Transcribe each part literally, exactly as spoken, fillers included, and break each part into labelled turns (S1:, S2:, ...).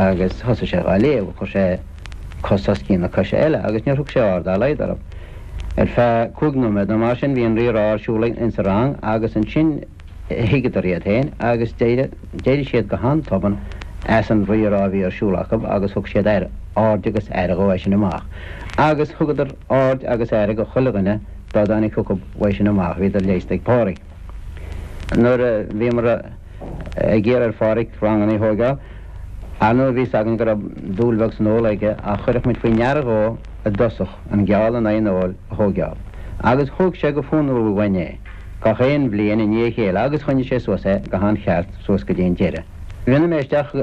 S1: agus thosa sé gá léamh chu sé costas cína cos eile agus nearthug sé ardá leidarm. Er fe cúgnumid na mar sin bhíon ríorá siúlainn in sa rang agus an sin higadar iad hain agus déidir siad go han toban as an ríorá bhí ar siúlacham agus thug siad air áard agus air go bhaith sin amach. Agus thugadar áard agus air go chulaganne ba danig thug bhaith sin amach bhí ar léisteigh páraigh. Nuair bhí mar a ggéar ar fáraigh rangan í thóga anú bhí sagan gur dúlbheh san ólaige a chuireach mit faoin nearagó a dosach an geall an aonóil a thógeall. Agus thug sé go fónú bhaine ga chéon blian in ní chéile agus chuine sé suasa go han cheart suas go dtíon deire. Rinne méisteach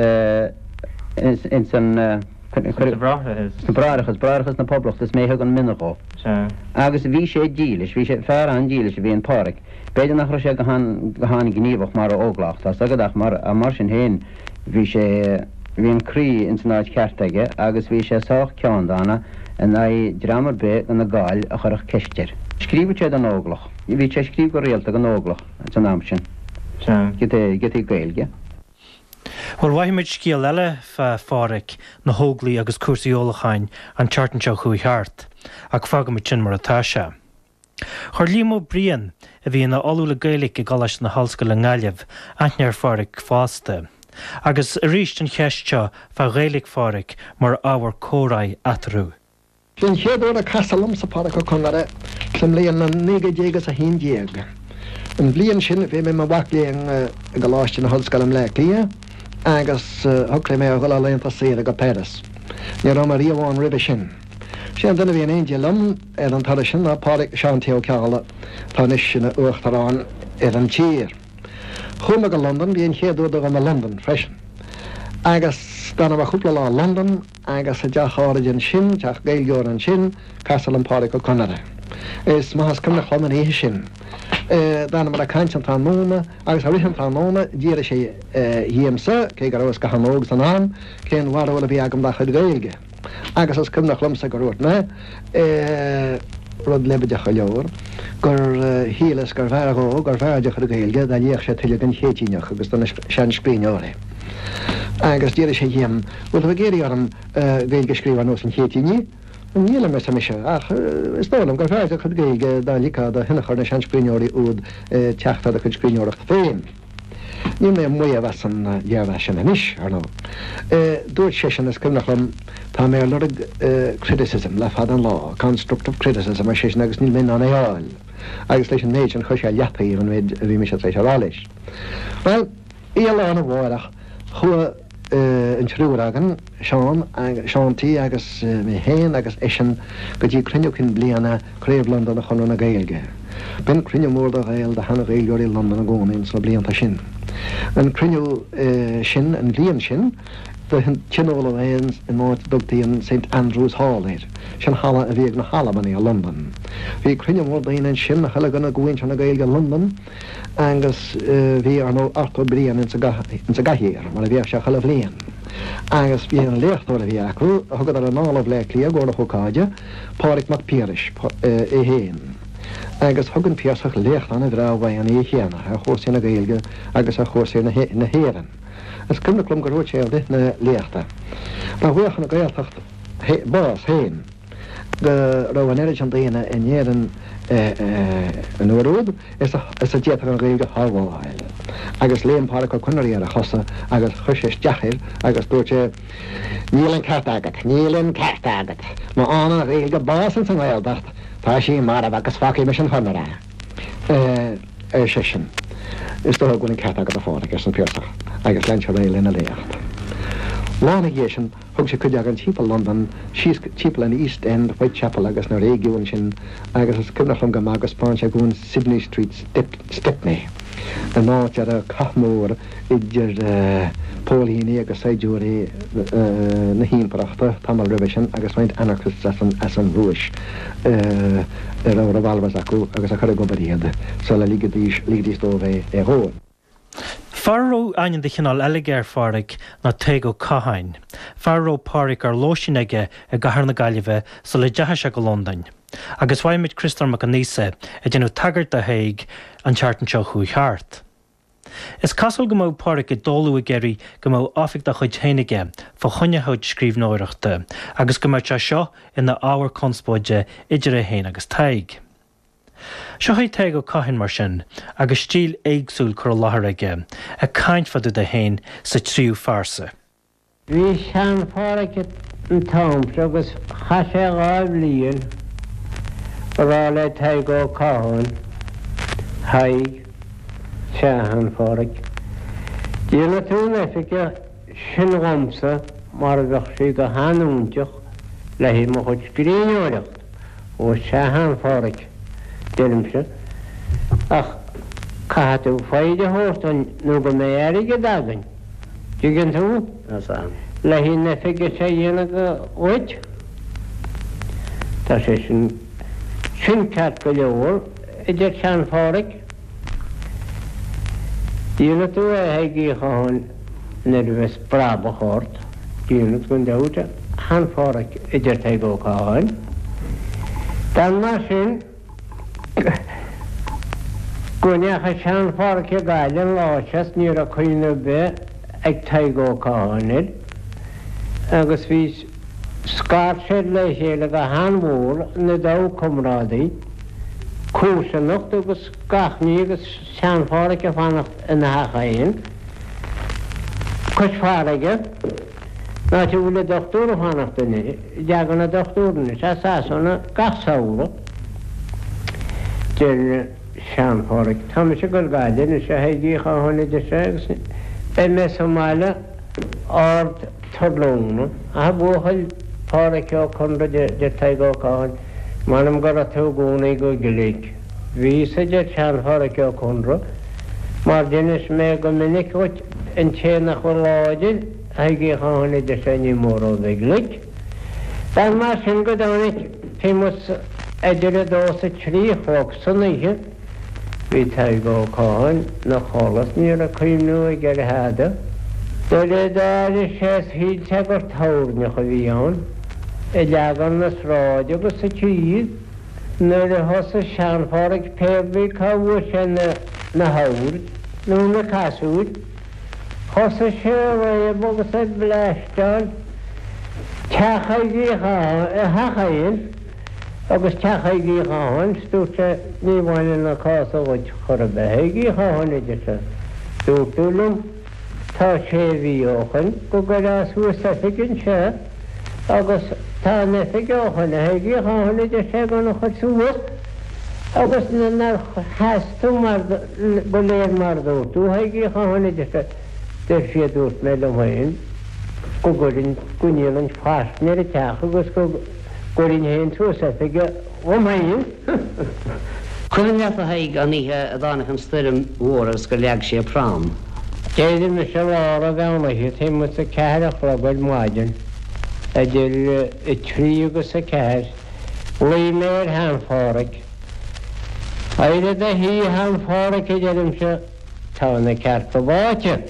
S1: in san brachas brachas na poblach is méthe an minachó. Agus bhí sé dílis, bhí sé fear an dílis a bhíon páric. Beidir nach sé go hána gníomhach mar óglacht, tá agadach mar a mar sin héin bhí sé bhíon crí in san áid ceartaige agus bhí sé sách ceán dána in é dramar be an na gáil a chuirech ceistir. Scríbh sé an óglach. Bhí sé scríb go réalta an óglach san am sin. Get í gailge.
S2: Well waimiid scíal eile fáric na hóglaí agus cuasaíolacháin an teartan seo chuí cheart, ag fágamid sin mar atá se. Chur límó brian a bhí na olúla gaalaigh i galas na hallscoil an Gaillimh aithnear fáric fásta, agus a ríist an cheisteo fa gaalaigh fáric mar ábhar córaí atarú.
S3: Bhín chéadú a casalam sa páric go conare clim líon na níga dégas a hín déag. An blian sin bhí mé mar bhaicléon go láiste na hallscoil am le clia, agus thugla mé a ghola leonta saoire go Paris. Ní ra mar riamháin ribbe sin. Sé an duna bhíon aon lum ar an tar sin a páric seantío ceála tánis sinna uachtarrán ar an tír. Chuma go London bhíon chéadú go na London freisin. Agus dána bh chúpla lá London agus a deáiridin sin teach gailgeor an sin casal an páric go conare. Is más cumna chluman éhe sin. Dána mar a caiint an tánóna agus a rihan tánóna díra sé híamsa cé gur agus go hanóg san an cén bhharhfuil a bhí agam da chuid gailge. Agus as cumna chlumsa go ruirt na rud lebeide go leor gur hílas gur bhharagó gur bhharide chuid gailge da léoch sé tuile an chétíineach agus donna sean scríneóra. Agus díra sé híam bhfuil a géirí arm gailge scríomh nó san chétíní, níle me me se ach istólam gur fearide chud gaige dá líá a hinna chuir na sean scríneóirí úd teachta a chud scríneoireachta féin. Ní mé mu a bheit an dhearh sin inis ar nó. Dúirt sé sin is cumnachlam tá mé lurig criticism le fad an lá, constructive criticism mar sé sin agus níl min an éáil. Agus leis an méid an chuise leataí an méid a bhí me se éis aráis. Well, í lána bhharach chua an trúragan seán seántaí agus mé héin agus éisian go dtí crinneú cin bliana créomh London a chunna gailge. Ben crinne mór a réil de hena réilgóirí London a gcónaín sa blianta sin. An crinneú sin an líon sin de tinóla bhéins in máid dogtaíon Saint Andrews Hall éir, sin hala a bhíag na Halamaní a London. Bhí crinne mór daon sin na heile gona gúin sena gailge London agus bhí ar nó artó bríon in sa gahiíar mar a bhíag se chalah líon. Agus bhí an léchtúir a bhí acu thugad ar an nálah le lí a ggóla chuáide páric mac Píris é héin. Agus thugann piasach léchtna bhráhhaid an é chéana a chósaína gailge agus a chósaí na héan. As cumna clum go ruúte ar na léachta. Tá bhuachan na gaaltacht bás héin go ra an éidir an daine inéan an uaród is a détar an gailge hábháil. Agus léon páric go chunaí ar a chosa agus chuise deachir agus dúirte nílan ceart agat, nílan ceart agat. Má anna gailge básan san ghaildacht tá sí mar a agus facaí me sin chunará. É sé sin. Is tó gona ceart agat a fád agus an piasach agus leintse réil ina léacht. Lána dhé sin thug sé chuide an típa London, típa in East End, Whitechapel agus na régiún sin agus is cumnachlam go agus páinte gún Sydney Street Stepney. An náit ar a cathmór idir pólíní agus saidúirí na híonparachta tamar ribbe sin agus maint anarchist as an rúis ar a bhhalbas acu agus a chuir go baríad sa le lígadís lígadís dóbhéh é hóin.
S2: Farró ain de chinál eiligéir fáric na té go cahain. Farró páric ar lóisineige a gahar na Gaillimhe sa le deatha se go London. Agus bhaimid Christar mac an níosa a déanú tagart a héig an teartan seo chuí cheart. Is casal go mó páric i dóú a geirí go mó áfik a chuid héinige fá chunnehoid scríbhnóireachta, agus go mar te seo ina áhar conspóide idir a héin agus taig. Seo chuid teag ó caihin mar sin, agus stíl éagsúil chur láthair aige, a caint fadú a héin sa tríú farsa.
S4: Bhí sean páric an támpra agus chaise gáil líon rá le teag ó cáin, haig, sean páric. Díana tú lefiige sin gomsa mar bheith sí go hanúnteach le hí mo chuid scríbneoireacht ó sean páric. Délimse ach caitú fáide hóstan nó go mé airige dagan. Dígann tú? Le hí na fiige sé dhéana go oit. Tá sé sin sin ceart go leor idir sean páric. Díana tú a heigí cháin na bheits braba chórt. Díana gon dauta sean páric idir teag ó cháin. Dan mar sin Gwyneach a sean páric a gailen láises ní a chuine be ag teag ó cáinid, agus bhí scar sé le chéile go hanmhór na dá cumrádaí, cúsanacht agus gachní agus sean páric a fannacht ina hachaíon, chus fáraige, ná tí bhfuil a dochtúr a fannacht inne, deagan a dochtúrne, sé sásana gach saola. Dyr sean páric. Táim sé go gaiile na sé heigí cháin idir sé agus be me Somália ard tarlóna a bhuachail páric ó chunra de teag ó cáin manam go a tú gúna go gilig. Bhí sa de sean páric ó chunra mar dinis me go minic uit an téanach go láidir heigí cháin idir sé ní mór ó bheiglig. Dan mar sin go dánig tímus idir a dósa trí chóg san ihe bhí teag ó cáin na cholas níor a chuimnú a gur háda. Do le dáir sé híd te gur táirne go bhí ann, i leagan na sráide agus sa tíad nuair a thosa sean páric péirbhí cabhú sé na haúr nó na casúd, thosa sé bhaid agus a bleisteáil techaigí hachaíon agus techaigí cháin stúte níomhaine na cása bhaid chur a betheigí cháin idir sa stútúlum tá sé bhí óchan go gur asú safiigin sé agus tá nefiige óchan a heigí cháin idir sé gan chud súas agus na heastú mar go léir mar dútú heigí cháin idir sa der fiadút me le mhain go gurinn gúnílann fásneir a teach agus go gurinn héin tú safiige ó mhain.
S5: Cuireann leat a haig an ihe a dánach an stoirm mhór agus go leag sé prám.
S4: Déidir na se lára bheannaithe té mu a ceir a chlobail máideann a idir i trí agus a ceir lí méir sean páric. Éire a hí sean páric i ddéirim se tá na ceart go báite.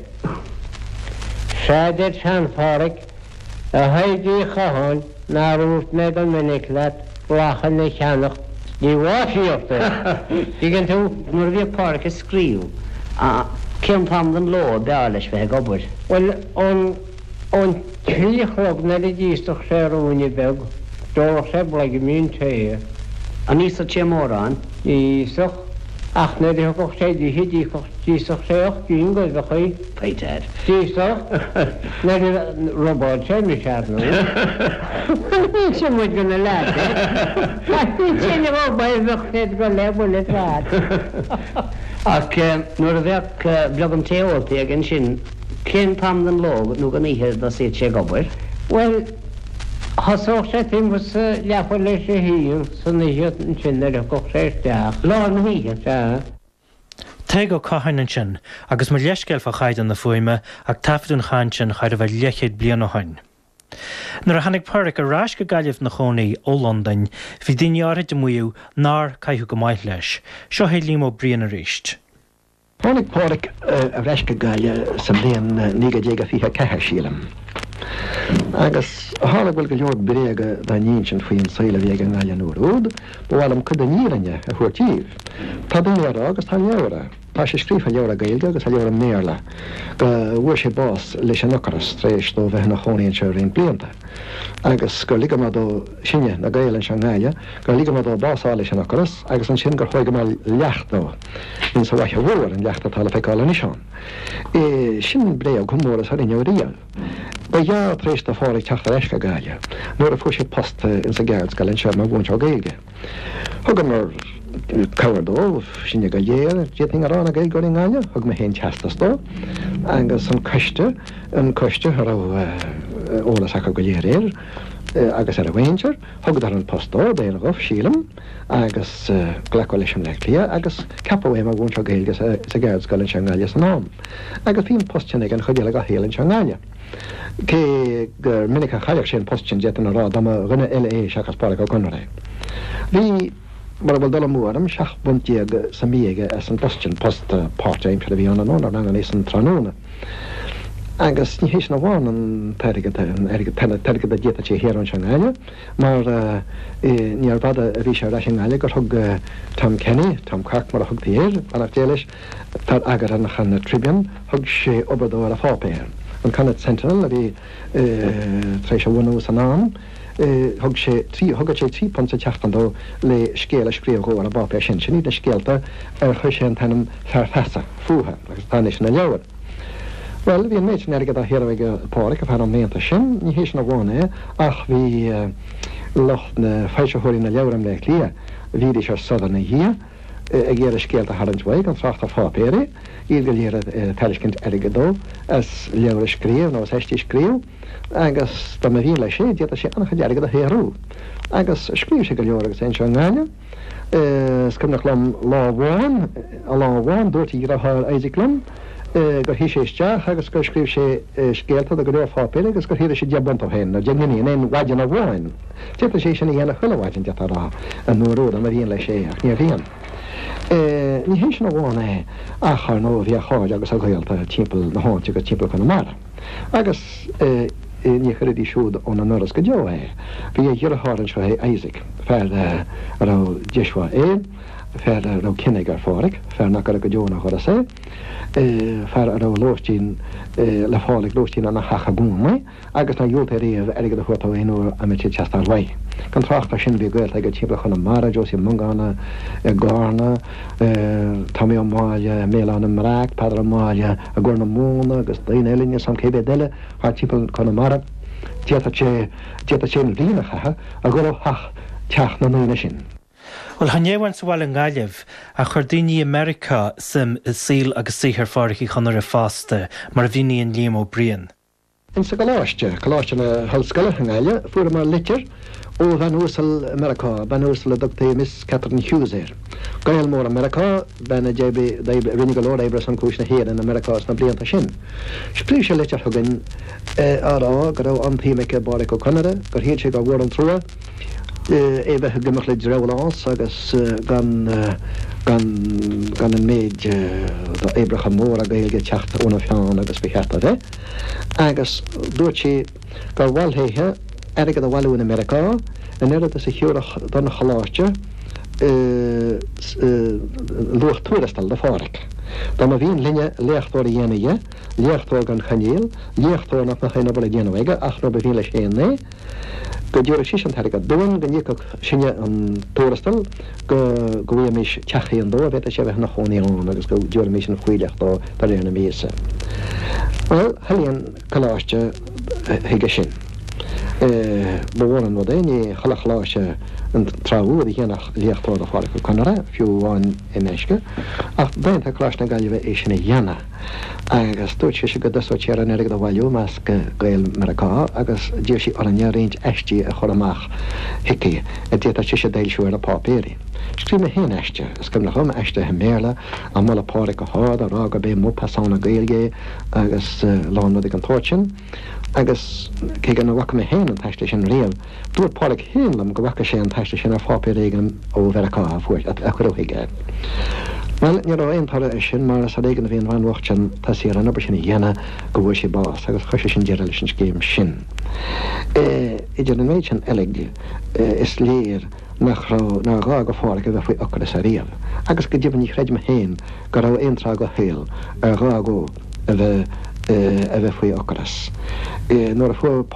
S4: Seidir sean páric a haigí chaáin ná rút me an minic leat blachan na cheannach ní bháisiíochta.
S5: Dígann tú nuair bhí páric a scríú a céim tam an ló beá leis bheith gobar.
S4: Well an an tríchlog na i ddíosteach sé rúine beg, dóach sé blaige mín té.
S5: A níos a té mórán?
S4: Díosteach ach na ddíoch sé ddíhi díosteach sé och dín go bheith chuí.
S5: Peiter.
S4: Díosteach na robáid sé mi searnú. Ní sé muid go na leat. Ní sé na robáid bheith go lebú le rád.
S5: Ach nuair a bheith beag an téoltaí ag an sin, cén tam an ló nó an ihe a sé sé gobar?
S4: Well, hasóch sé timmas leapa leis sé híon san ihe an sin ar a goch sé isteach.
S5: Lá an híhe?
S4: Tá.
S2: Teag ó caiin an sin, agus mar leisceil fa chaid an na fuime ag tafaidún chain sin chaid a bheith leichéad blian ó hain. Nuair a hanig páric a ráis go gaiileh na chonaí ó Londain, bhí daoine ára de muú ná caiithú go maiith leis, seo é límó bríon a ríist.
S3: Tháinig páric a bhreis go gaiile sa blion níga déag a fithe cethe sílam. Agus hála bhfuil go leor bréige dá níon sin faoin saoile bhéag an gáile nuair úd, bhfuilm chud a níranne a chuirtíh. Tá daoine agus tá leabhara. tá sé scrífa leabhar a gaeilge agus a leabhar méle go bhuair sé bás leis an nocaras trééis dó bheith nach chonaíonn se réon blianta. Agus gur ligamadó sinne na gaile an gáile, gur ligamadó básáil leis an nocaras, agus an sin gur chuige má leachtó in sa bhaithe bhór an leachtatá feicáil an isán. I sin bréamh chumóras ar inneoríal. Ba ja trééis de fáir teachta leis go gáile, nuair a fu sé post in sa ggéad gal an se má bhaint á gailge. Thugam mar cowardó sinne go léir déting arán a gail go gáile, thug me hén teastasdó, agus an coiste an coiste ar ólas a go léir agus ar a bhaintear, thugad ar an postó déana goh sílam agus ghlaá leis an lelia agus capé a bhaint á gailge sa ggéad gal an seangáile san nám. Agus bhíon posttean ag an chodéala go héal an seangáile. Cé gur minic a chaileach sé an posttean déan ará dá rinne eile é seachas pála go conré. Bhí mar bhfuil dul mórm seach buntíag sa míige as an posttean post part-time se bhí an an an an is an tróna. Agus ní hééis na bháin an teige a déta sé héar an seangáile, mar níor bad a bhí se ra seangáile gur thug Tom Kenny, Tom Cock mar a thugtaíir an déiles tar agar an nachchan Tribune thug sé obadó a fápéir. An Connacht Sentinel a bhí trééis se bhhaú san ná, thug sé trí thugad sé trí pont teachtandó le scéal a scríomhó a bápé sin sin de scéalta ar chu sé an tanm fear fesa fuúthe agus táis na leabhar. Well, bhí an méid neirgad a héirhaige páric a bheit an méanta sin, ní hééis na bhána ach bhí locht na feisithirí na leabhar am le lia, bhí sé sodan na hí a ggéar a scéalta Harinthaig an tracht a fápéri, iad go léir teiscint aigeddó as leabhar a scríomh nó heistí scríomh, agus tá a bhíon lei sé déta sé ancha deargad a héarú. Agus scríomh sé go leor agus ein seangáile, scum nach lom láháin a láháin dúirtaí ar a éidirlumm, gur hí sé isteach agus gur scríomh sé scéalta a go leor fápéri agus gur híidir sé deabant ó héin, na deganí éon bhaidean a bháin. Déta sé sin dhéana chuilehhaidin deata rá an nuaród a bhíon lei sé ach ní bhíon. Ní hééis na bhána achar nó bhí cháid agus a ghailta timppla na háinte go timppla chuna mar. Agus ní chuirí siúd ón an nuras go deo é. Bhí dhear athrann seo é Isaac, fear ar Joshua é, fear ar cinnig ar fáric, fear nach go deona chura sé, fear ar lóistín le fálaigh lóistín an na chacha búma, agus na dúilta riamh aige a chuirtá éú a mit sé teastar bhaid. Kan trachtta sin bhí goil ag tíbla chuna mara Josie Mungana, Garna, Tommy O'Máile, Mélan an Mrac, Padre O'Máile, a Gurna Múna, agus daon eilinne sam cébé deile, há tíbla chuna mara, tíata sé sé an bhíonachathe a gur hach teach na nuine sin.
S2: Well hanéhain sa bhil an gáileh a chur daoine America sim is síl agus síthar fáricí chunar a fásta mar a bhíine an líam ó brian.
S3: In sa galáiste, galáiste na hallscala an gáile, fuair mar litir, ó Van Ursel America, Van Ursel a doctor Miss Catherine Hughes er. Gael mór America, ben a jébi rinne go lór ébre san cúis na héir in America na blianta sin. Sprí sé litir thugann árá go rá antíimice báric ó Canada, gur héad sé go bhór an trúa, ébe gimach le dreulás agus gan gan an méid ébrecham mór a gailge techt óna fián agus becheta bheith. Agus dúirt sé gur bhilhéithe ergad a bhhaú in America, an erad is a hiúrach donna chaláiste luach túrastal de fáric. Tá a bhíon linne leachtóir a dhéanaige, leachtóir gan chanéal, leachtóir nach na chaine bula déanaige, ach nó bhíon leis éanaí, go dúra sí an tarigad dúin, go níoch sinne an túrastal, go go bhfuil mis techaí an dó, a bheith sé bheith nach chonaíón, agus go dúra mis an chuileachtó dar éana mísa. Well, halíonn chaláiste hiige sin. Bhóran nó daoine chalachláise an tráú a dhéanach léachtóir a fáric go Conara, fiúháin in éisce, ach daonnta chláis na gaiileh é sinna dhéana. Agus dúirt sé sé go dasótéar an erigad a bhhailú meas go gail Maracá, agus díobh sí orine réint eistí a chur amach hici, a déta si sé déilisiúir a pápéri. Scrí me hén eiste, scum nach chum eiste he méle, a mula páric a hád, a rá go bé mó pasána gailge, agus lán nó an tóirtin, agus cé gan bhacha me héin an teiste sin réal, dúir páric héanlam go bhacha sé an teiste sin a fápéréigen ó Veracá a fuirt, a churóige. Well, ní rá aontar é sin mar sa réigen a bhíon bhain wacht sin tá sí an obair sin dhéana go bhfuil sé bás, agus chuise sin deire leis an scéim sin. Idir an méid an eige is léir nach ná gá go fála a bheith faoi ochras a riamh. Agus go ddíban ní chréid me héin go rah éontrá go héal ar gágó a bheith a bheith faoi ochras. Nuair a fu